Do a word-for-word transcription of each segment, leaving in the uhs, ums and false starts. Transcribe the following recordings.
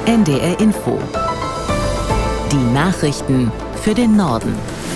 N D R Info. Die Nachrichten für den Norden.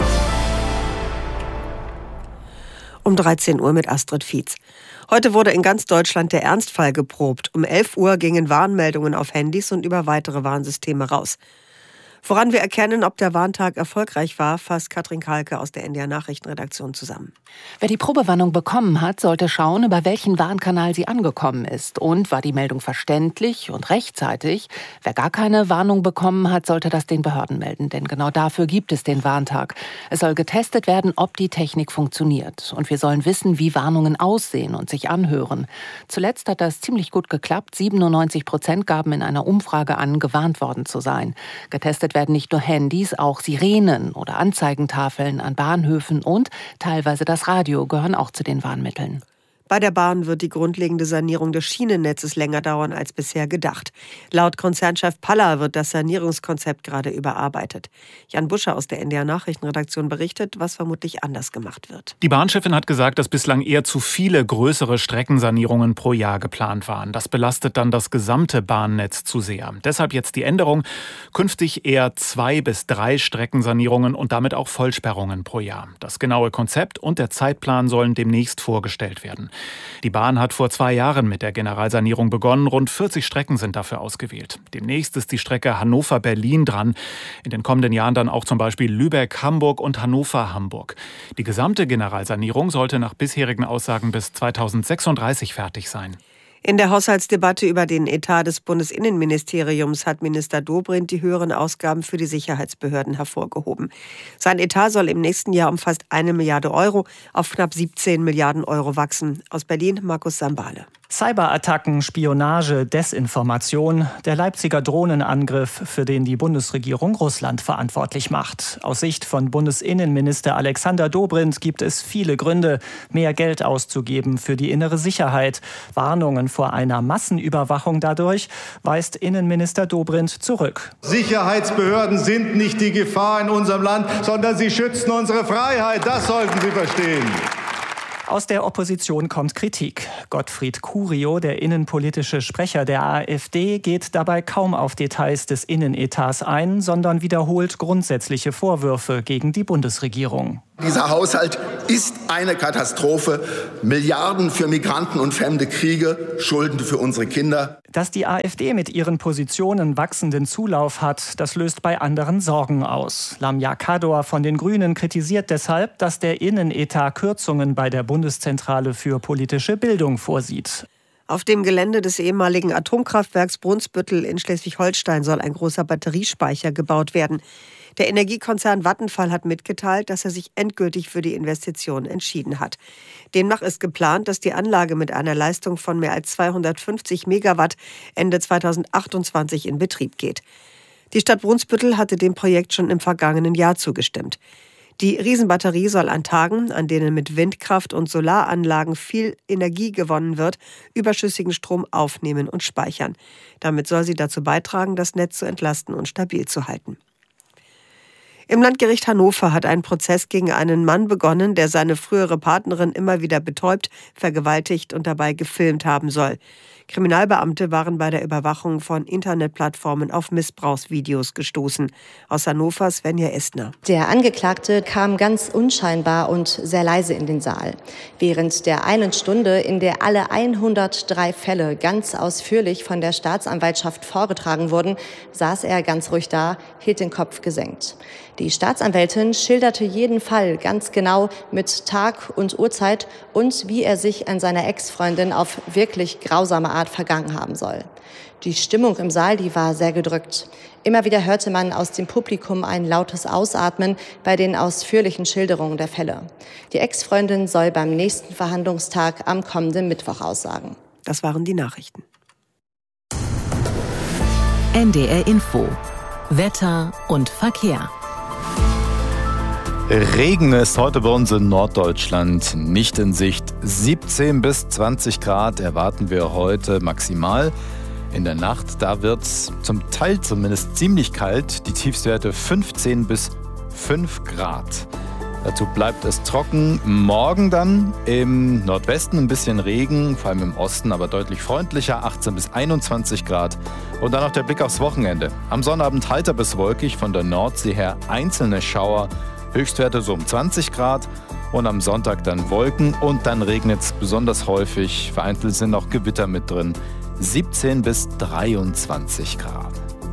Um dreizehn Uhr mit Astrid Fietz. Heute wurde in ganz Deutschland der Ernstfall geprobt. Um elf Uhr gingen Warnmeldungen auf Handys und über weitere Warnsysteme raus. Woran wir erkennen, ob der Warntag erfolgreich war, fasst Katrin Kalke aus der N D R Nachrichtenredaktion zusammen. Wer die Probewarnung bekommen hat, sollte schauen, über welchen Warnkanal sie angekommen ist. Und war die Meldung verständlich und rechtzeitig? Wer gar keine Warnung bekommen hat, sollte das den Behörden melden. Denn genau dafür gibt es den Warntag. Es soll getestet werden, ob die Technik funktioniert. Und wir sollen wissen, wie Warnungen aussehen und sich anhören. Zuletzt hat das ziemlich gut geklappt. siebenundneunzig Prozent gaben in einer Umfrage an, gewarnt worden zu sein. Getestet werden nicht nur Handys, auch Sirenen oder Anzeigentafeln an Bahnhöfen und teilweise das Radio gehören auch zu den Warnmitteln. Bei der Bahn wird die grundlegende Sanierung des Schienennetzes länger dauern als bisher gedacht. Laut Konzernchef Palla wird das Sanierungskonzept gerade überarbeitet. Jan Buscher aus der N D R Nachrichtenredaktion berichtet, was vermutlich anders gemacht wird. Die Bahnchefin hat gesagt, dass bislang eher zu viele größere Streckensanierungen pro Jahr geplant waren. Das belastet dann das gesamte Bahnnetz zu sehr. Deshalb jetzt die Änderung. Künftig eher zwei bis drei Streckensanierungen und damit auch Vollsperrungen pro Jahr. Das genaue Konzept und der Zeitplan sollen demnächst vorgestellt werden. Die Bahn hat vor zwei Jahren mit der Generalsanierung begonnen. Rund vierzig Strecken sind dafür ausgewählt. Demnächst ist die Strecke Hannover-Berlin dran. In den kommenden Jahren dann auch zum Beispiel Lübeck-Hamburg und Hannover-Hamburg. Die gesamte Generalsanierung sollte nach bisherigen Aussagen bis zweitausendsechsunddreißig fertig sein. In der Haushaltsdebatte über den Etat des Bundesinnenministeriums hat Minister Dobrindt die höheren Ausgaben für die Sicherheitsbehörden hervorgehoben. Sein Etat soll im nächsten Jahr um fast eine Milliarde Euro auf knapp siebzehn Milliarden Euro wachsen. Aus Berlin Markus Sambale. Cyberattacken, Spionage, Desinformation, der Leipziger Drohnenangriff, für den die Bundesregierung Russland verantwortlich macht. Aus Sicht von Bundesinnenminister Alexander Dobrindt gibt es viele Gründe, mehr Geld auszugeben für die innere Sicherheit. Warnungen vor einer Massenüberwachung dadurch weist Innenminister Dobrindt zurück. Sicherheitsbehörden sind nicht die Gefahr in unserem Land, sondern sie schützen unsere Freiheit. Das sollten Sie verstehen. Aus der Opposition kommt Kritik. Gottfried Curio, der innenpolitische Sprecher der AfD, geht dabei kaum auf Details des Innenetats ein, sondern wiederholt grundsätzliche Vorwürfe gegen die Bundesregierung. Dieser Haushalt ist eine Katastrophe. Milliarden für Migranten und fremde Kriege, Schulden für unsere Kinder. Dass die AfD mit ihren Positionen wachsenden Zulauf hat, das löst bei anderen Sorgen aus. Lamia Kador von den Grünen kritisiert deshalb, dass der Innenetat Kürzungen bei der Bundeszentrale für politische Bildung vorsieht. Auf dem Gelände des ehemaligen Atomkraftwerks Brunsbüttel in Schleswig-Holstein soll ein großer Batteriespeicher gebaut werden. Der Energiekonzern Vattenfall hat mitgeteilt, dass er sich endgültig für die Investition entschieden hat. Demnach ist geplant, dass die Anlage mit einer Leistung von mehr als zweihundertfünfzig Megawatt Ende zweitausendachtundzwanzig in Betrieb geht. Die Stadt Brunsbüttel hatte dem Projekt schon im vergangenen Jahr zugestimmt. Die Riesenbatterie soll an Tagen, an denen mit Windkraft und Solaranlagen viel Energie gewonnen wird, überschüssigen Strom aufnehmen und speichern. Damit soll sie dazu beitragen, das Netz zu entlasten und stabil zu halten. Im Landgericht Hannover hat ein Prozess gegen einen Mann begonnen, der seine frühere Partnerin immer wieder betäubt, vergewaltigt und dabei gefilmt haben soll. Kriminalbeamte waren bei der Überwachung von Internetplattformen auf Missbrauchsvideos gestoßen. Aus Hannover Svenja Estner. Der Angeklagte kam ganz unscheinbar und sehr leise in den Saal. Während der einen Stunde, in der alle hundertdrei Fälle ganz ausführlich von der Staatsanwaltschaft vorgetragen wurden, saß er ganz ruhig da, hielt den Kopf gesenkt. Die Staatsanwältin schilderte jeden Fall ganz genau mit Tag und Uhrzeit und wie er sich an seiner Ex-Freundin auf wirklich grausame Art vergangen haben soll. Die Stimmung im Saal, die war sehr gedrückt. Immer wieder hörte man aus dem Publikum ein lautes Ausatmen bei den ausführlichen Schilderungen der Fälle. Die Ex-Freundin soll beim nächsten Verhandlungstag am kommenden Mittwoch aussagen. Das waren die Nachrichten. N D R Info. Wetter und Verkehr. Regen ist heute bei uns in Norddeutschland nicht in Sicht. siebzehn bis zwanzig Grad erwarten wir heute maximal. In der Nacht, da wird es zum Teil zumindest ziemlich kalt. Die Tiefstwerte fünfzehn bis fünf Grad. Dazu bleibt es trocken. Morgen dann im Nordwesten ein bisschen Regen, vor allem im Osten, aber deutlich freundlicher. achtzehn bis einundzwanzig Grad. Und dann noch der Blick aufs Wochenende. Am Sonnabend heiter bis wolkig, von der Nordsee her einzelne Schauer, Höchstwerte so um zwanzig Grad. Und am Sonntag dann Wolken und dann regnet es besonders häufig. Vereinzelt sind auch Gewitter mit drin. siebzehn bis dreiundzwanzig Grad.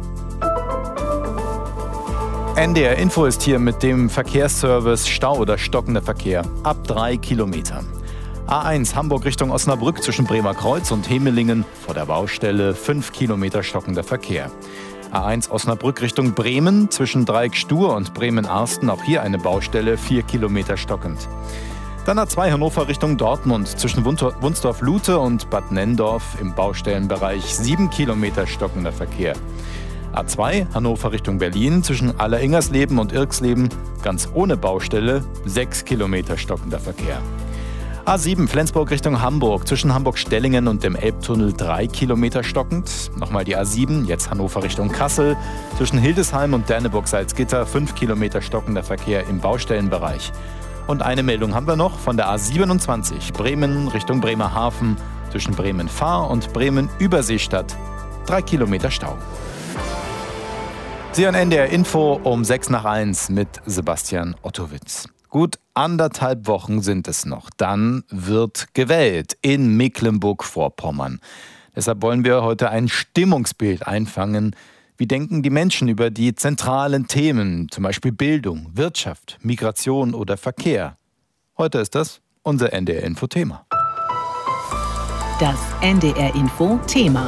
N D R Info ist hier mit dem Verkehrsservice Stau oder stockender Verkehr ab drei Kilometern. A eins Hamburg Richtung Osnabrück zwischen Bremer Kreuz und Hemelingen vor der Baustelle fünf Kilometer stockender Verkehr. A eins Osnabrück Richtung Bremen zwischen Dreieck-Stur und Bremen-Arsten, auch hier eine Baustelle, vier Kilometer stockend. Dann A zwei Hannover Richtung Dortmund zwischen Wunsdorf-Lute und Bad Nenndorf im Baustellenbereich sieben Kilometer stockender Verkehr. A zwei Hannover Richtung Berlin zwischen Alleringersleben und Irksleben ganz ohne Baustelle sechs Kilometer stockender Verkehr. A sieben Flensburg Richtung Hamburg zwischen Hamburg-Stellingen und dem Elbtunnel drei Kilometer stockend. Nochmal die A sieben, jetzt Hannover Richtung Kassel zwischen Hildesheim und Derneburg-Salzgitter fünf Kilometer stockender Verkehr im Baustellenbereich. Und eine Meldung haben wir noch von der A siebenundzwanzig Bremen Richtung Bremerhaven zwischen Bremen-Fahr und Bremen-Überseestadt drei Kilometer Stau. Sie hören N D R Info um sechs nach eins mit Sebastian Ottowitz. Gut anderthalb Wochen sind es noch. Dann wird gewählt in Mecklenburg-Vorpommern. Deshalb wollen wir heute ein Stimmungsbild einfangen. Wie denken die Menschen über die zentralen Themen, zum Beispiel Bildung, Wirtschaft, Migration oder Verkehr? Heute ist das unser N D R Info Thema. Das N D R Info Thema.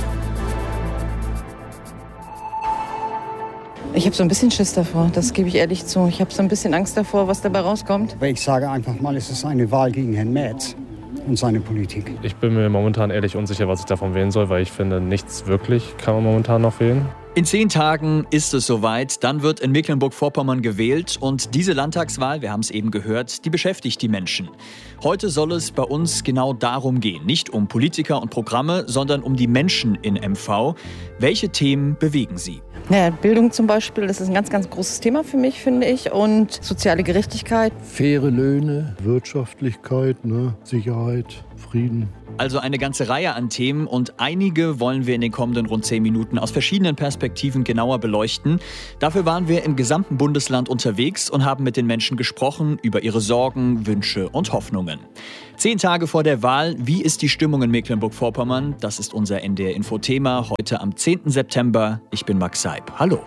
Ich habe so ein bisschen Schiss davor, das gebe ich ehrlich zu. Ich habe so ein bisschen Angst davor, was dabei rauskommt. Ich sage einfach mal, es ist eine Wahl gegen Herrn Merz und seine Politik. Ich bin mir momentan ehrlich unsicher, was ich davon wählen soll, weil ich finde, nichts wirklich kann man momentan noch wählen. In zehn Tagen ist es soweit, dann wird in Mecklenburg-Vorpommern gewählt und diese Landtagswahl, wir haben es eben gehört, die beschäftigt die Menschen. Heute soll es bei uns genau darum gehen, nicht um Politiker und Programme, sondern um die Menschen in M V. Welche Themen bewegen sie? Ja, Bildung zum Beispiel, das ist ein ganz, ganz großes Thema für mich, finde ich, und soziale Gerechtigkeit. Faire Löhne, Wirtschaftlichkeit, ne? Sicherheit, Frieden. Also eine ganze Reihe an Themen und einige wollen wir in den kommenden rund zehn Minuten aus verschiedenen Perspektiven genauer beleuchten. Dafür waren wir im gesamten Bundesland unterwegs und haben mit den Menschen gesprochen über ihre Sorgen, Wünsche und Hoffnungen. Zehn Tage vor der Wahl, wie ist die Stimmung in Mecklenburg-Vorpommern? Das ist unser N D R Info Thema heute am zehnten September. Ich bin Max Seib. Hallo.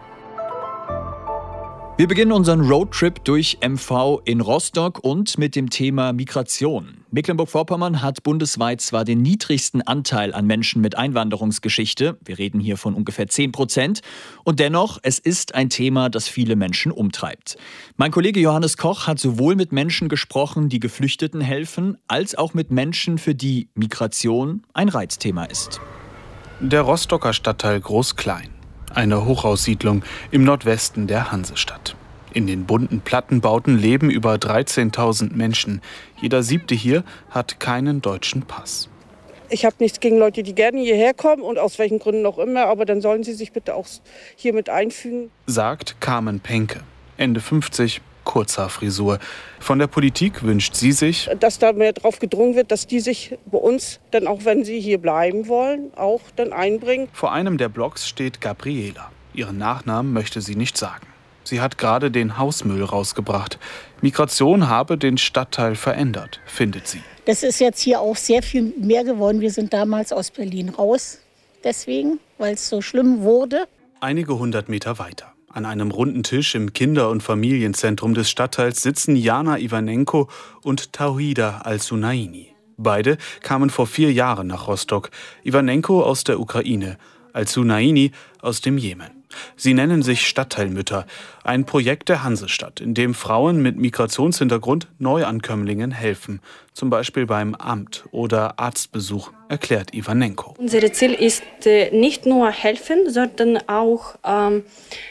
Wir beginnen unseren Roadtrip durch M V in Rostock und mit dem Thema Migration. Mecklenburg-Vorpommern hat bundesweit zwar den niedrigsten Anteil an Menschen mit Einwanderungsgeschichte, wir reden hier von ungefähr zehn Prozent, und dennoch, es ist ein Thema, das viele Menschen umtreibt. Mein Kollege Johannes Koch hat sowohl mit Menschen gesprochen, die Geflüchteten helfen, als auch mit Menschen, für die Migration ein Reizthema ist. Der Rostocker Stadtteil Groß-Klein. Eine Hochhaussiedlung im Nordwesten der Hansestadt. In den bunten Plattenbauten leben über dreizehntausend Menschen. Jeder siebte hier hat keinen deutschen Pass. Ich habe nichts gegen Leute, die gerne hierher kommen und aus welchen Gründen auch immer, aber dann sollen sie sich bitte auch hier mit einfügen. Sagt Carmen Penke, Ende fünfzig, Kurzhaarfrisur. Von der Politik wünscht sie sich, dass da mehr drauf gedrungen wird, dass die sich bei uns, dann auch wenn sie hier bleiben wollen, auch dann einbringen. Vor einem der Blocks steht Gabriela. Ihren Nachnamen möchte sie nicht sagen. Sie hat gerade den Hausmüll rausgebracht. Migration habe den Stadtteil verändert, findet sie. Das ist jetzt hier auch sehr viel mehr geworden. Wir sind damals aus Berlin raus, deswegen, weil es so schlimm wurde. Einige hundert Meter weiter. An einem runden Tisch im Kinder- und Familienzentrum des Stadtteils sitzen Jana Ivanenko und Tauhida Al-Sunaini. Beide kamen vor vier Jahren nach Rostock. Ivanenko aus der Ukraine, Al-Sunaini aus dem Jemen. Sie nennen sich Stadtteilmütter, ein Projekt der Hansestadt, in dem Frauen mit Migrationshintergrund Neuankömmlingen helfen, zum Beispiel beim Amt oder Arztbesuch, erklärt Ivanenko. Unser Ziel ist nicht nur helfen, sondern auch ähm,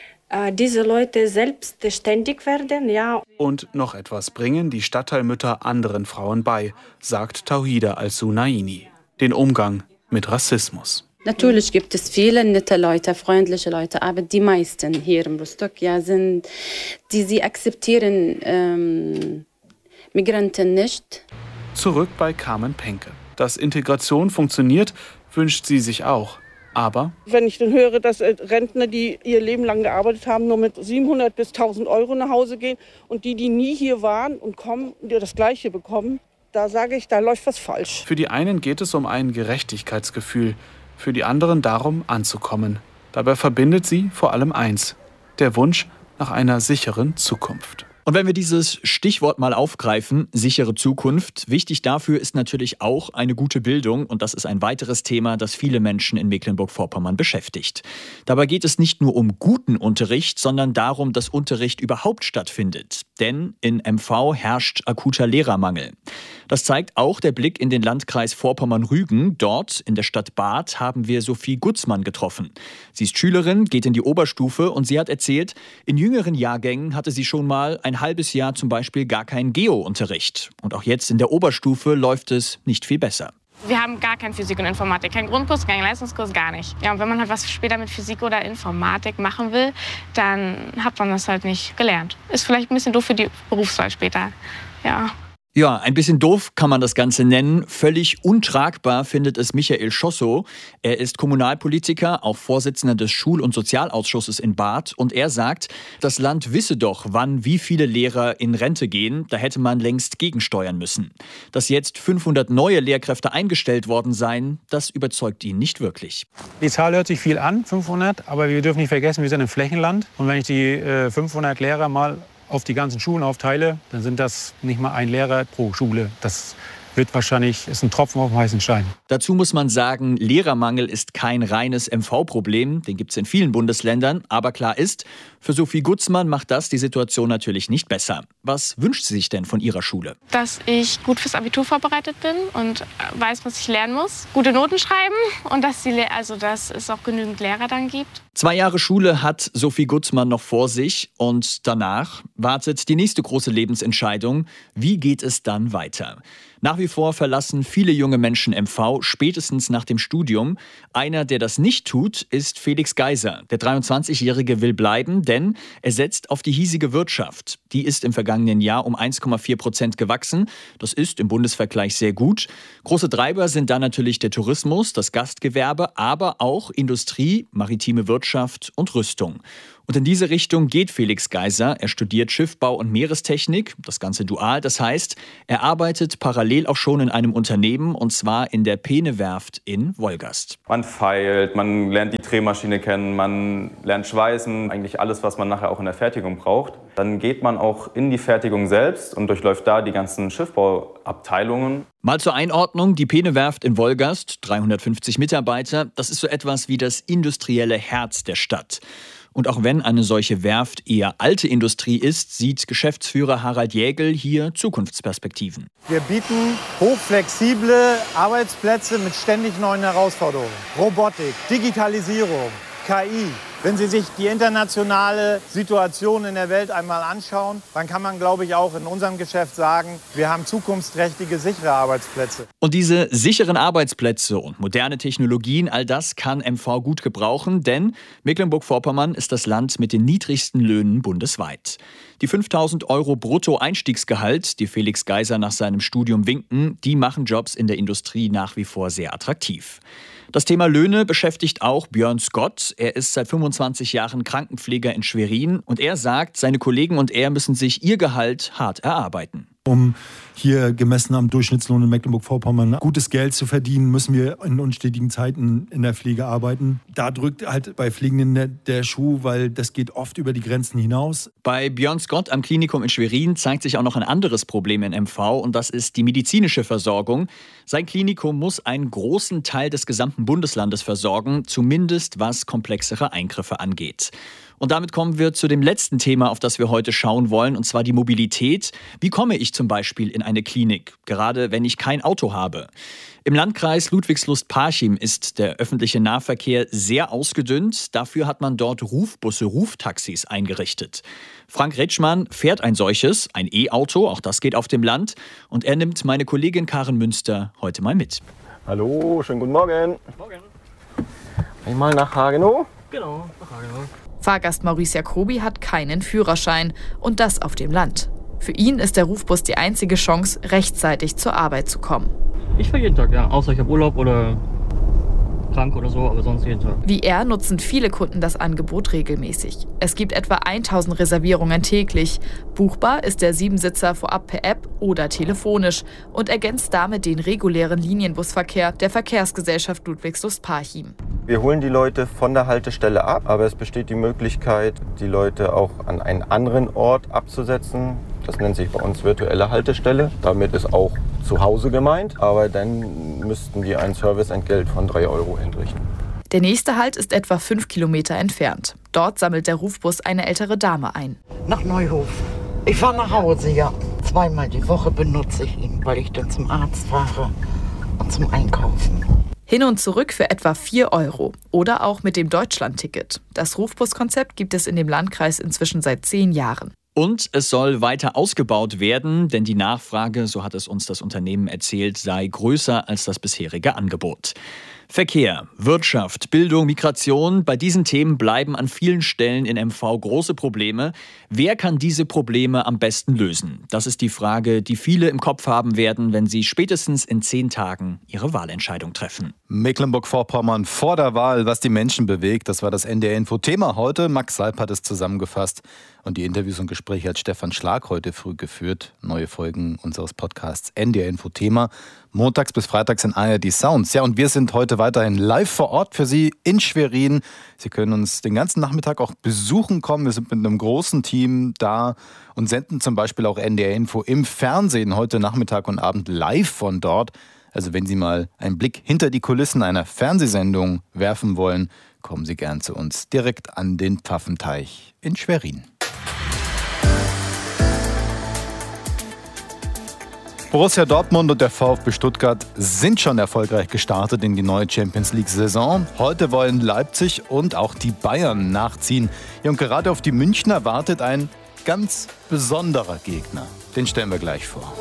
diese Leute selbstständig werden, ja. Und noch etwas bringen die Stadtteilmütter anderen Frauen bei, sagt Tauhida Al-Sunaini. Den Umgang mit Rassismus. Natürlich gibt es viele nette Leute, freundliche Leute, aber die meisten hier in Rostock ja, sind, die sie akzeptieren ähm, Migranten nicht. Zurück bei Carmen Penke. Dass Integration funktioniert, wünscht sie sich auch. Aber wenn ich dann höre, dass Rentner, die ihr Leben lang gearbeitet haben, nur mit siebenhundert bis tausend Euro nach Hause gehen und die, die nie hier waren und kommen, die das Gleiche bekommen, da sage ich, da läuft was falsch. Für die einen geht es um ein Gerechtigkeitsgefühl, für die anderen darum, anzukommen. Dabei verbindet sie vor allem eins: der Wunsch nach einer sicheren Zukunft. Und wenn wir dieses Stichwort mal aufgreifen, sichere Zukunft, wichtig dafür ist natürlich auch eine gute Bildung. Und das ist ein weiteres Thema, das viele Menschen in Mecklenburg-Vorpommern beschäftigt. Dabei geht es nicht nur um guten Unterricht, sondern darum, dass Unterricht überhaupt stattfindet. Denn in M V herrscht akuter Lehrermangel. Das zeigt auch der Blick in den Landkreis Vorpommern-Rügen. Dort in der Stadt Barth haben wir Sophie Gutzmann getroffen. Sie ist Schülerin, geht in die Oberstufe und sie hat erzählt, in jüngeren Jahrgängen hatte sie schon mal ein halbes Jahr zum Beispiel gar keinen Geo-Unterricht. Und auch jetzt in der Oberstufe läuft es nicht viel besser. Wir haben gar kein Physik und Informatik, kein Grundkurs, kein Leistungskurs, gar nicht. Ja, und wenn man halt was später mit Physik oder Informatik machen will, dann hat man das halt nicht gelernt. Ist vielleicht ein bisschen doof für die Berufswahl später, ja. Ja, ein bisschen doof kann man das Ganze nennen. Völlig untragbar findet es Michael Schossow. Er ist Kommunalpolitiker, auch Vorsitzender des Schul- und Sozialausschusses in Barth. Und er sagt, das Land wisse doch, wann wie viele Lehrer in Rente gehen. Da hätte man längst gegensteuern müssen. Dass jetzt fünfhundert neue Lehrkräfte eingestellt worden seien, das überzeugt ihn nicht wirklich. Die Zahl hört sich viel an, fünfhundert. Aber wir dürfen nicht vergessen, wir sind ein Flächenland. Und wenn ich die äh, fünfhundert Lehrer mal auf die ganzen Schulen aufteile, dann sind das nicht mal ein Lehrer pro Schule. Das wird wahrscheinlich, ist ein Tropfen auf dem heißen Stein. Dazu muss man sagen, Lehrermangel ist kein reines M V-Problem. Den gibt es in vielen Bundesländern. Aber klar ist, für Sophie Gutzmann macht das die Situation natürlich nicht besser. Was wünscht sie sich denn von ihrer Schule? Dass ich gut fürs Abitur vorbereitet bin und weiß, was ich lernen muss. Gute Noten schreiben und dass, die, also dass es auch genügend Lehrer dann gibt. Zwei Jahre Schule hat Sophie Gutzmann noch vor sich und danach wartet die nächste große Lebensentscheidung. Wie geht es dann weiter? Nach wie vor verlassen viele junge Menschen M V spätestens nach dem Studium. Einer, der das nicht tut, ist Felix Geiser. Der dreiundzwanzigjährige will bleiben, denn er setzt auf die hiesige Wirtschaft. Die ist im vergangenen Jahr um eins Komma vier Prozent gewachsen. Das ist im Bundesvergleich sehr gut. Große Treiber sind da natürlich der Tourismus, das Gastgewerbe, aber auch Industrie, maritime Wirtschaft und Rüstung. Und in diese Richtung geht Felix Geiser. Er studiert Schiffbau und Meerestechnik, das Ganze dual. Das heißt, er arbeitet parallel auch schon in einem Unternehmen, und zwar in der Peene-Werft in Wolgast. Man feilt, man lernt die Drehmaschine kennen, man lernt schweißen, eigentlich alles, was man nachher auch in der Fertigung braucht. Dann geht man auch in die Fertigung selbst und durchläuft da die ganzen Schiffbauabteilungen. Mal zur Einordnung, die Peene-Werft in Wolgast, dreihundertfünfzig Mitarbeiter, das ist so etwas wie das industrielle Herz der Stadt. Und auch wenn eine solche Werft eher alte Industrie ist, sieht Geschäftsführer Harald Jägel hier Zukunftsperspektiven. Wir bieten hochflexible Arbeitsplätze mit ständig neuen Herausforderungen. Robotik, Digitalisierung, K I. Wenn Sie sich die internationale Situation in der Welt einmal anschauen, dann kann man, glaube ich, auch in unserem Geschäft sagen, wir haben zukunftsträchtige, sichere Arbeitsplätze. Und diese sicheren Arbeitsplätze und moderne Technologien, all das kann M V gut gebrauchen, denn Mecklenburg-Vorpommern ist das Land mit den niedrigsten Löhnen bundesweit. Die fünftausend Euro Brutto-Einstiegsgehalt, die Felix Geiser nach seinem Studium winken, die machen Jobs in der Industrie nach wie vor sehr attraktiv. Das Thema Löhne beschäftigt auch Björn Scott. Er ist seit fünfundzwanzig Jahren Krankenpfleger in Schwerin und er sagt, seine Kollegen und er müssen sich ihr Gehalt hart erarbeiten. Um hier gemessen am Durchschnittslohn in Mecklenburg-Vorpommern gutes Geld zu verdienen, müssen wir in unstetigen Zeiten in der Pflege arbeiten. Da drückt halt bei Pflegenden der, der Schuh, weil das geht oft über die Grenzen hinaus. Bei Björn Scott am Klinikum in Schwerin zeigt sich auch noch ein anderes Problem in M V und das ist die medizinische Versorgung. Sein Klinikum muss einen großen Teil des gesamten Bundeslandes versorgen, zumindest was komplexere Eingriffe angeht. Und damit kommen wir zu dem letzten Thema, auf das wir heute schauen wollen, und zwar die Mobilität. Wie komme ich zum Beispiel in eine Klinik, gerade wenn ich kein Auto habe? Im Landkreis Ludwigslust-Parchim ist der öffentliche Nahverkehr sehr ausgedünnt. Dafür hat man dort Rufbusse, Ruftaxis eingerichtet. Frank Retschmann fährt ein solches, ein E-Auto, auch das geht auf dem Land. Und er nimmt meine Kollegin Karen Münster heute mal mit. Hallo, schönen guten Morgen. Morgen. Einmal nach Hagenow. Genau, nach Hagenow. Fahrgast Maurice Jacobi hat keinen Führerschein und das auf dem Land. Für ihn ist der Rufbus die einzige Chance, rechtzeitig zur Arbeit zu kommen. Ich fahre jeden Tag, ja, außer ich habe Urlaub oder krank oder so, aber sonst jeden Tag. Wie er nutzen viele Kunden das Angebot regelmäßig. Es gibt etwa tausend Reservierungen täglich. Buchbar ist der Siebensitzer vorab per App oder telefonisch und ergänzt damit den regulären Linienbusverkehr der Verkehrsgesellschaft Ludwigslust-Parchim. Wir holen die Leute von der Haltestelle ab, aber es besteht die Möglichkeit, die Leute auch an einen anderen Ort abzusetzen. Das nennt sich bei uns virtuelle Haltestelle. Damit ist auch zu Hause gemeint, aber dann müssten die ein Serviceentgelt von drei Euro entrichten. Der nächste Halt ist etwa fünf Kilometer entfernt. Dort sammelt der Rufbus eine ältere Dame ein. Nach Neuhof. Ich fahre nach Hause, ja. Zweimal die Woche benutze ich ihn, weil ich dann zum Arzt fahre und zum Einkaufen. Hin und zurück für etwa vier Euro. Oder auch mit dem Deutschland-Ticket. Das Rufbus-Konzept gibt es in dem Landkreis inzwischen seit zehn Jahren. Und es soll weiter ausgebaut werden, denn die Nachfrage, so hat es uns das Unternehmen erzählt, sei größer als das bisherige Angebot. Verkehr, Wirtschaft, Bildung, Migration, bei diesen Themen bleiben an vielen Stellen in M V große Probleme. Wer kann diese Probleme am besten lösen? Das ist die Frage, die viele im Kopf haben werden, wenn sie spätestens in zehn Tagen ihre Wahlentscheidung treffen. Mecklenburg-Vorpommern vor der Wahl, was die Menschen bewegt, das war das N D R-Info-Thema heute. Max Salp hat es zusammengefasst und die Interviews und Gespräche hat Stefan Schlag heute früh geführt. Neue Folgen unseres Podcasts N D R-Info-Thema, montags bis freitags in A R D Sounds. Ja, und wir sind heute weiterhin live vor Ort für Sie in Schwerin. Sie können uns den ganzen Nachmittag auch besuchen kommen. Wir sind mit einem großen Team da und senden zum Beispiel auch N D R-Info im Fernsehen heute Nachmittag und Abend live von dort. Also wenn Sie mal einen Blick hinter die Kulissen einer Fernsehsendung werfen wollen, kommen Sie gern zu uns direkt an den Pfaffenteich in Schwerin. Borussia Dortmund und der VfB Stuttgart sind schon erfolgreich gestartet in die neue Champions-League-Saison. Heute wollen Leipzig und auch die Bayern nachziehen. Ja, und gerade auf die Münchner wartet ein ganz besonderer Gegner. Den stellen wir gleich vor.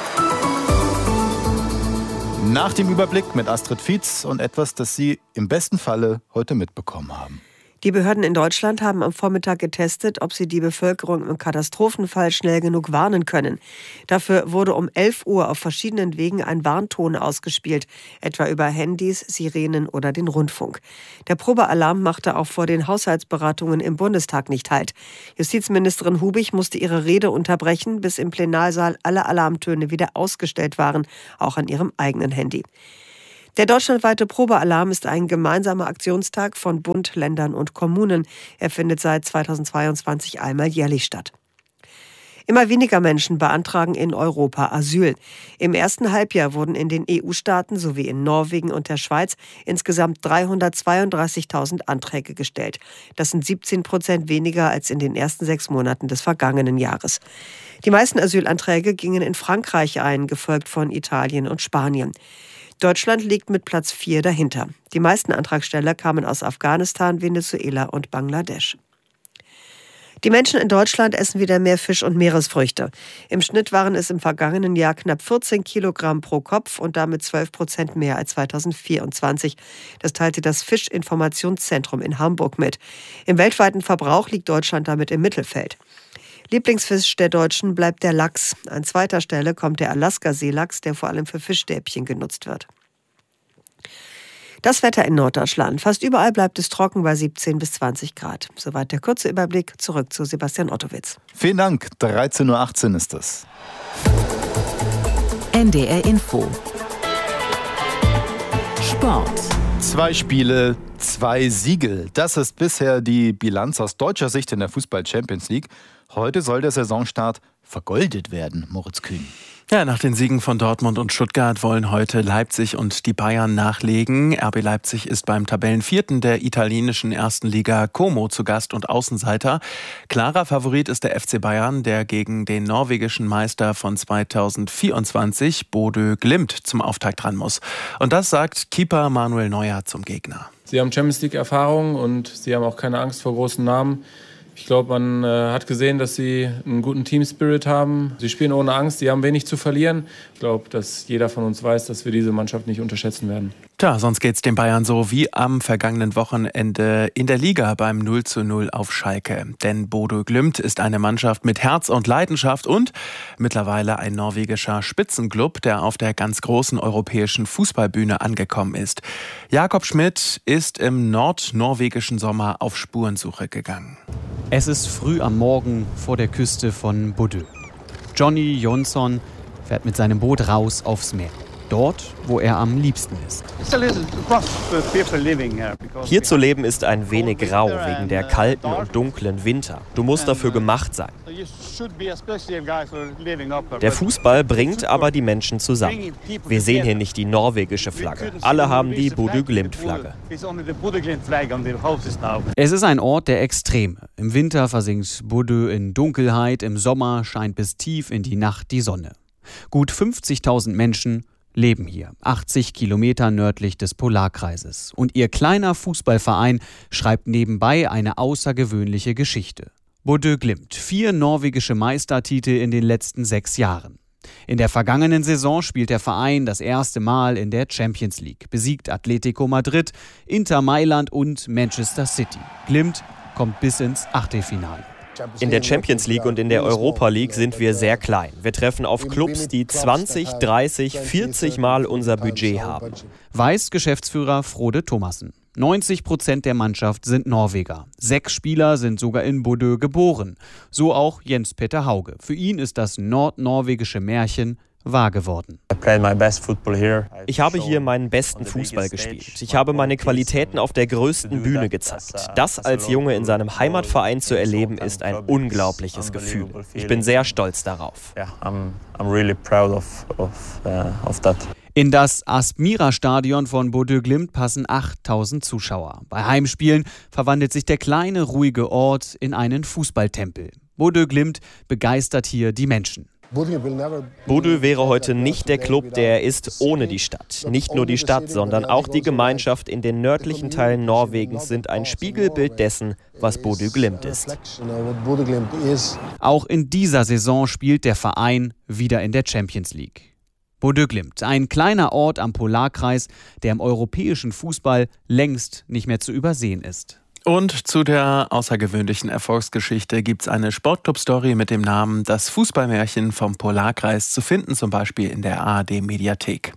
Nach dem Überblick mit Astrid Fietz und etwas, das Sie im besten Falle heute mitbekommen haben. Die Behörden in Deutschland haben am Vormittag getestet, ob sie die Bevölkerung im Katastrophenfall schnell genug warnen können. Dafür wurde um elf Uhr auf verschiedenen Wegen ein Warnton ausgespielt, etwa über Handys, Sirenen oder den Rundfunk. Der Probealarm machte auch vor den Haushaltsberatungen im Bundestag nicht Halt. Justizministerin Hubich musste ihre Rede unterbrechen, bis im Plenarsaal alle Alarmtöne wieder ausgestellt waren, auch an ihrem eigenen Handy. Der deutschlandweite Probealarm ist ein gemeinsamer Aktionstag von Bund, Ländern und Kommunen. Er findet seit zweitausendzweiundzwanzig einmal jährlich statt. Immer weniger Menschen beantragen in Europa Asyl. Im ersten Halbjahr wurden in den E U-Staaten sowie in Norwegen und der Schweiz insgesamt dreihundertzweiunddreißigtausend Anträge gestellt. Das sind siebzehn Prozent weniger als in den ersten sechs Monaten des vergangenen Jahres. Die meisten Asylanträge gingen in Frankreich ein, gefolgt von Italien und Spanien. Deutschland liegt mit Platz vier dahinter. Die meisten Antragsteller kamen aus Afghanistan, Venezuela und Bangladesch. Die Menschen in Deutschland essen wieder mehr Fisch und Meeresfrüchte. Im Schnitt waren es im vergangenen Jahr knapp vierzehn Kilogramm pro Kopf und damit zwölf Prozent mehr als zweitausendvierundzwanzig. Das teilte das Fischinformationszentrum in Hamburg mit. Im weltweiten Verbrauch liegt Deutschland damit im Mittelfeld. Lieblingsfisch der Deutschen bleibt der Lachs. An zweiter Stelle kommt der Alaska-Seelachs, der vor allem für Fischstäbchen genutzt wird. Das Wetter in Norddeutschland. Fast überall bleibt es trocken bei siebzehn bis zwanzig Grad. Soweit der kurze Überblick. Zurück zu Sebastian Ottowitz. Vielen Dank. dreizehn Uhr achtzehn ist es. N D R Info. Sport. Zwei Spiele, zwei Siege. Das ist bisher die Bilanz aus deutscher Sicht in der Fußball-Champions League. Heute soll der Saisonstart vergoldet werden, Moritz Kühn. Ja, nach den Siegen von Dortmund und Stuttgart wollen heute Leipzig und die Bayern nachlegen. R B Leipzig ist beim Tabellenvierten der italienischen ersten Liga Como zu Gast und Außenseiter. Klarer Favorit ist der F C Bayern, der gegen den norwegischen Meister von zweitausendvierundzwanzig, Bodø Glimt, zum Auftakt ran muss. Und das sagt Keeper Manuel Neuer zum Gegner. Sie haben Champions League-Erfahrung und sie haben auch keine Angst vor großen Namen. Ich glaube, man äh, hat gesehen, dass sie einen guten Team-Spirit haben. Sie spielen ohne Angst, sie haben wenig zu verlieren. Ich glaube, dass jeder von uns weiß, dass wir diese Mannschaft nicht unterschätzen werden. Tja, sonst geht's den Bayern so wie am vergangenen Wochenende in der Liga beim null zu null auf Schalke. Denn Bodø Glimt ist eine Mannschaft mit Herz und Leidenschaft und mittlerweile ein norwegischer Spitzenclub, der auf der ganz großen europäischen Fußballbühne angekommen ist. Jakob Schmidt ist im nordnorwegischen Sommer auf Spurensuche gegangen. Es ist früh am Morgen vor der Küste von Bodø. Johnny Jonsson fährt mit seinem Boot raus aufs Meer. Dort, wo er am liebsten ist. Hier zu leben ist ein wenig grau wegen der kalten und dunklen Winter. Du musst dafür gemacht sein. Der Fußball bringt aber die Menschen zusammen. Wir sehen hier nicht die norwegische Flagge. Alle haben die Bodø Glimt-Flagge. Es ist ein Ort der Extreme. Im Winter versinkt Bodø in Dunkelheit, im Sommer scheint bis tief in die Nacht die Sonne. Gut fünfzigtausend Menschen leben hier, achtzig Kilometer nördlich des Polarkreises. Und ihr kleiner Fußballverein schreibt nebenbei eine außergewöhnliche Geschichte. Bodø Glimt, vier norwegische Meistertitel in den letzten sechs Jahren. In der vergangenen Saison spielt der Verein das erste Mal in der Champions League, besiegt Atletico Madrid, Inter Mailand und Manchester City. Glimt kommt bis ins Achtelfinale. In der Champions League und in der Europa League sind wir sehr klein. Wir treffen auf Clubs, die zwanzig, dreißig, vierzig Mal unser Budget haben. Weiß Geschäftsführer Frode Thomassen. neunzig Prozent der Mannschaft sind Norweger. Sechs Spieler sind sogar in Bodø geboren. So auch Jens-Peter Hauge. Für ihn ist das nordnorwegische Märchen wahr geworden. Ich habe hier meinen besten Fußball gespielt. Ich habe meine Qualitäten auf der größten Bühne gezeigt. Das als Junge in seinem Heimatverein zu erleben, ist ein unglaubliches Gefühl. Ich bin sehr stolz darauf. In das Aspmira-Stadion von Bodø Glimt passen achttausend Zuschauer. Bei Heimspielen verwandelt sich der kleine, ruhige Ort in einen Fußballtempel. Bodø Glimt begeistert hier die Menschen. Bodø wäre heute nicht der Club, der er ist, ohne die Stadt. Nicht nur die Stadt, sondern auch die Gemeinschaft in den nördlichen Teilen Norwegens sind ein Spiegelbild dessen, was Bodø Glimt ist. Auch in dieser Saison spielt der Verein wieder in der Champions League. Bodø Glimt, ein kleiner Ort am Polarkreis, der im europäischen Fußball längst nicht mehr zu übersehen ist. Und zu der außergewöhnlichen Erfolgsgeschichte gibt es eine Sportclub-Story mit dem Namen Das Fußballmärchen vom Polarkreis, zu finden zum Beispiel in der A R D-Mediathek.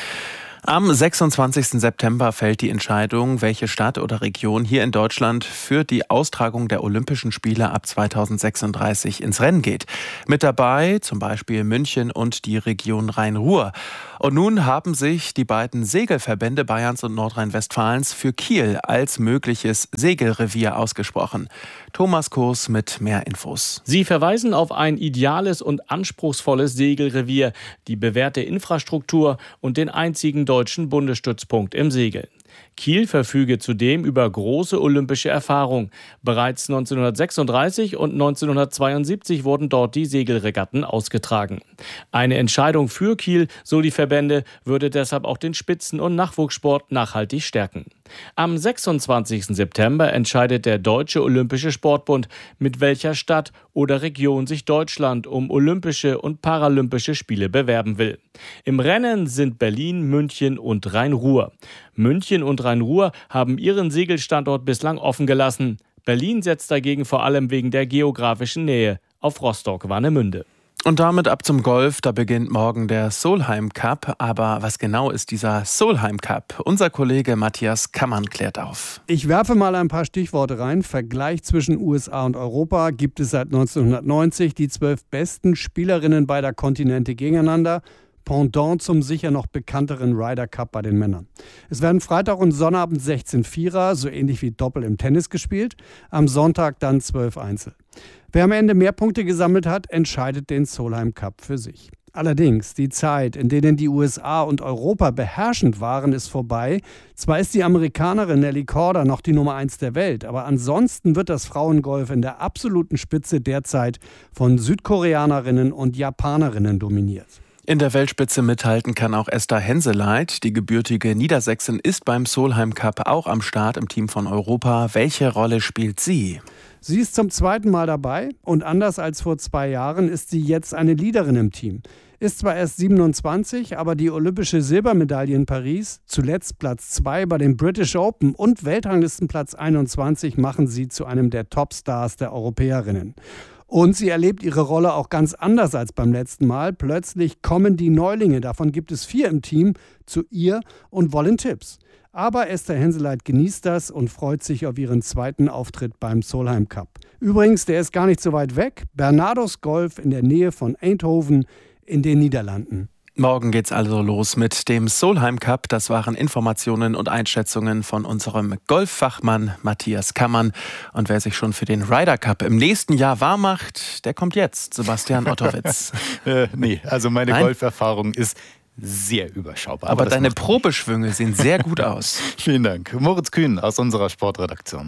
Am sechsundzwanzigsten September fällt die Entscheidung, welche Stadt oder Region hier in Deutschland für die Austragung der Olympischen Spiele ab zweitausendsechsunddreißig ins Rennen geht. Mit dabei zum Beispiel München und die Region Rhein-Ruhr. Und nun haben sich die beiden Segelverbände Bayerns und Nordrhein-Westfalens für Kiel als mögliches Segelrevier ausgesprochen. Thomas Kurs mit mehr Infos. Sie verweisen auf ein ideales und anspruchsvolles Segelrevier, die bewährte Infrastruktur und den einzigen deutschen Bundesstützpunkt im Segeln. Kiel verfüge zudem über große olympische Erfahrung. Bereits neunzehnhundertsechsunddreißig und neunzehnhundertzweiundsiebzig wurden dort die Segelregatten ausgetragen. Eine Entscheidung für Kiel, so die Verbände, würde deshalb auch den Spitzen- und Nachwuchssport nachhaltig stärken. Am sechsundzwanzigsten September entscheidet der Deutsche Olympische Sportbund, mit welcher Stadt oder Region sich Deutschland um Olympische und Paralympische Spiele bewerben will. Im Rennen sind Berlin, München und Rhein-Ruhr. München und Rhein-Ruhr haben ihren Segelstandort bislang offen gelassen. Berlin setzt dagegen vor allem wegen der geografischen Nähe auf Rostock-Warnemünde. Und damit ab zum Golf, da beginnt morgen der Solheim Cup. Aber was genau ist dieser Solheim Cup? Unser Kollege Matthias Kammann klärt auf. Ich werfe mal ein paar Stichworte rein. Vergleich zwischen U S A und Europa gibt es seit neunzehnhundertneunzig die zwölf besten Spielerinnen beider Kontinente gegeneinander. Pendant zum sicher noch bekannteren Ryder Cup bei den Männern. Es werden Freitag und Sonnabend sechzehn Vierer, so ähnlich wie Doppel im Tennis gespielt. Am Sonntag dann zwölf Einzel. Wer am Ende mehr Punkte gesammelt hat, entscheidet den Solheim Cup für sich. Allerdings, die Zeit, in denen die U S A und Europa beherrschend waren, ist vorbei. Zwar ist die Amerikanerin Nelly Korda noch die Nummer eins der Welt, aber ansonsten wird das Frauengolf in der absoluten Spitze derzeit von Südkoreanerinnen und Japanerinnen dominiert. In der Weltspitze mithalten kann auch Esther Henseleit. Die gebürtige Niedersächsin ist beim Solheim Cup auch am Start im Team von Europa. Welche Rolle spielt sie? Sie ist zum zweiten Mal dabei und anders als vor zwei Jahren ist sie jetzt eine Leaderin im Team. Ist zwar erst siebenundzwanzig, aber die olympische Silbermedaille in Paris, zuletzt Platz zwei bei den British Open und Weltranglistenplatz einundzwanzig machen sie zu einem der Topstars der Europäerinnen. Und sie erlebt ihre Rolle auch ganz anders als beim letzten Mal. Plötzlich kommen die Neulinge, davon gibt es vier im Team, zu ihr und wollen Tipps. Aber Esther Henseleit genießt das und freut sich auf ihren zweiten Auftritt beim Solheim Cup. Übrigens, der ist gar nicht so weit weg. Barnardos Golf in der Nähe von Eindhoven in den Niederlanden. Morgen geht's also los mit dem Solheim Cup. Das waren Informationen und Einschätzungen von unserem Golffachmann Matthias Kammann. Und wer sich schon für den Ryder Cup im nächsten Jahr warm macht, der kommt jetzt, Sebastian Ottowitz. äh, nee, also meine Nein? Golferfahrung ist sehr überschaubar. Aber, aber deine Probeschwünge sehen sehr gut aus. Vielen Dank. Moritz Kühn aus unserer Sportredaktion.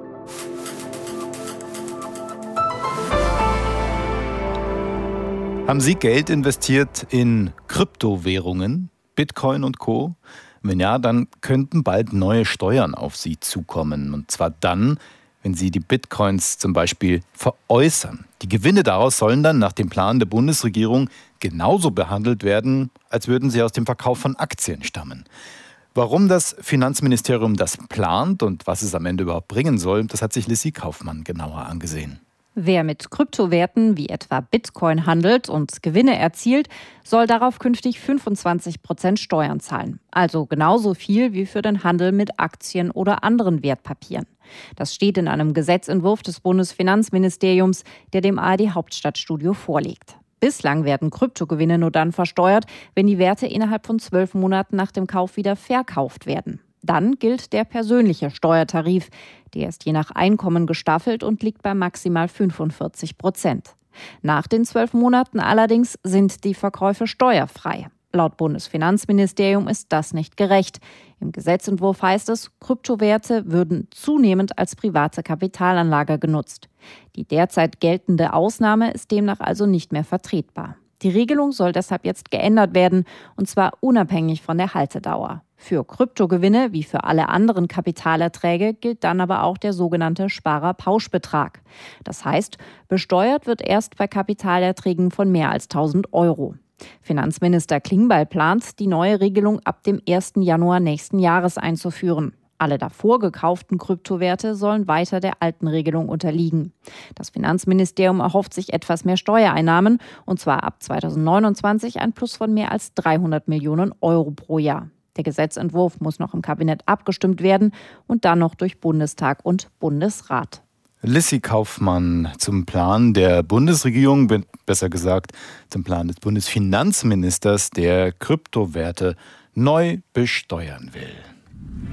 Haben Sie Geld investiert in Kryptowährungen, Bitcoin und Co.? Wenn ja, dann könnten bald neue Steuern auf Sie zukommen. Und zwar dann, wenn Sie die Bitcoins zum Beispiel veräußern. Die Gewinne daraus sollen dann nach dem Plan der Bundesregierung genauso behandelt werden, als würden sie aus dem Verkauf von Aktien stammen. Warum das Finanzministerium das plant und was es am Ende überhaupt bringen soll, das hat sich Lissy Kaufmann genauer angesehen. Wer mit Kryptowerten wie etwa Bitcoin handelt und Gewinne erzielt, soll darauf künftig fünfundzwanzig Prozent Steuern zahlen. Also genauso viel wie für den Handel mit Aktien oder anderen Wertpapieren. Das steht in einem Gesetzentwurf des Bundesfinanzministeriums, der dem A R D-Hauptstadtstudio vorliegt. Bislang werden Kryptogewinne nur dann versteuert, wenn die Werte innerhalb von zwölf Monaten nach dem Kauf wieder verkauft werden. Dann gilt der persönliche Steuertarif. Der ist je nach Einkommen gestaffelt und liegt bei maximal fünfundvierzig Prozent. Nach den zwölf Monaten allerdings sind die Verkäufe steuerfrei. Laut Bundesfinanzministerium ist das nicht gerecht. Im Gesetzentwurf heißt es, Kryptowerte würden zunehmend als private Kapitalanlage genutzt. Die derzeit geltende Ausnahme ist demnach also nicht mehr vertretbar. Die Regelung soll deshalb jetzt geändert werden, und zwar unabhängig von der Haltedauer. Für Kryptogewinne wie für alle anderen Kapitalerträge gilt dann aber auch der sogenannte Sparerpauschbetrag. Das heißt, besteuert wird erst bei Kapitalerträgen von mehr als tausend Euro. Finanzminister Klingbeil plant, die neue Regelung ab dem ersten Januar nächsten Jahres einzuführen. Alle davor gekauften Kryptowerte sollen weiter der alten Regelung unterliegen. Das Finanzministerium erhofft sich etwas mehr Steuereinnahmen, und zwar ab zweitausendneunundzwanzig ein Plus von mehr als dreihundert Millionen Euro pro Jahr. Der Gesetzentwurf muss noch im Kabinett abgestimmt werden und dann noch durch Bundestag und Bundesrat. Lissy Kaufmann zum Plan der Bundesregierung, besser gesagt zum Plan des Bundesfinanzministers, der Kryptowerte neu besteuern will.